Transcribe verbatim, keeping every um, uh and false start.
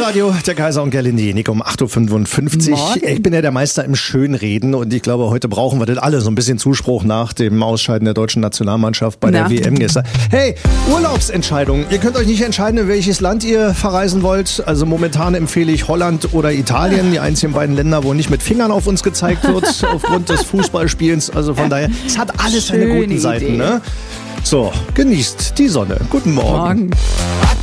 Hitradio, der Kaiser und Gerlinde, Nick um acht Uhr fünfundfünfzig. Morgen. Ich bin ja der Meister im Schönreden und ich glaube, heute brauchen wir das alle. So ein bisschen Zuspruch nach dem Ausscheiden der deutschen Nationalmannschaft bei Na. der W M gestern. Hey, Urlaubsentscheidung. Ihr könnt euch nicht entscheiden, in welches Land ihr verreisen wollt. Also momentan empfehle ich Holland oder Italien. Die einzigen beiden Länder, wo nicht mit Fingern auf uns gezeigt wird, aufgrund des Fußballspielens. Also von daher, es hat alles seine Schöne guten Seiten. Idee. Ne? So, genießt die Sonne. Guten Morgen. Morgen.